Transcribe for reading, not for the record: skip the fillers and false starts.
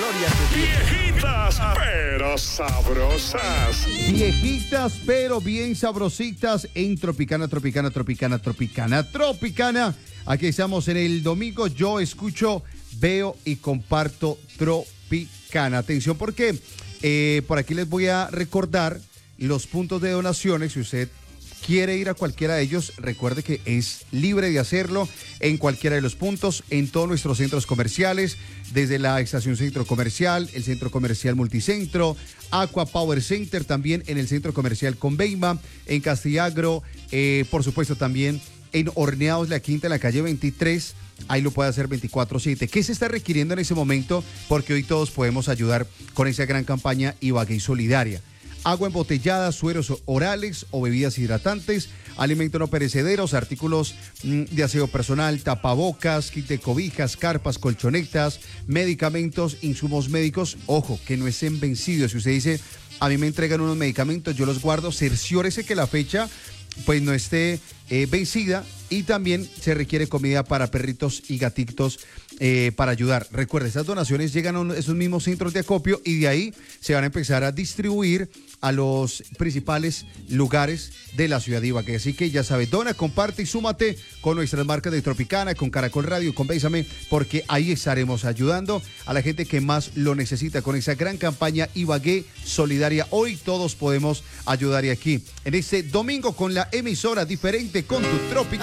historias. Viejitas, pero sabrosas. Viejitas, pero bien sabrositas en Tropicana. Aquí estamos en el domingo. Yo escucho, veo y comparto Tropicana. Atención porque por aquí les voy a recordar los puntos de donaciones. Si usted quiere ir a cualquiera de ellos, recuerde que es libre de hacerlo en cualquiera de los puntos, en todos nuestros centros comerciales, desde la estación Centro Comercial, el Centro Comercial Multicentro, Aqua Power Center, también en el Centro Comercial Conveima, en Castiagro, por supuesto también en Horneados La Quinta, en la calle 23, ahí lo puede hacer 24/7. ¿Qué se está requiriendo en ese momento? Porque hoy todos podemos ayudar con esa gran campaña Ibagué Solidaria. Agua embotellada, sueros orales o bebidas hidratantes, alimentos no perecederos, artículos de aseo personal, tapabocas, kit de cobijas, carpas, colchonetas, medicamentos, insumos médicos. Ojo, que no estén vencidos. Si usted dice, a mí me entregan unos medicamentos, yo los guardo, cerciórese que la fecha pues no esté vencida, y también se requiere comida para perritos y gatitos para ayudar. Recuerde, estas donaciones llegan a esos mismos centros de acopio y de ahí se van a empezar a distribuir a los principales lugares de la ciudad de Ibagué. Así que ya sabes, dona, comparte y súmate con nuestras marcas de Tropicana, con Caracol Radio, con Bésame, porque ahí estaremos ayudando a la gente que más lo necesita con esa gran campaña Ibagué Solidaria. Hoy todos podemos ayudar, y aquí en este domingo con la emisora diferente, con tu Tropicana.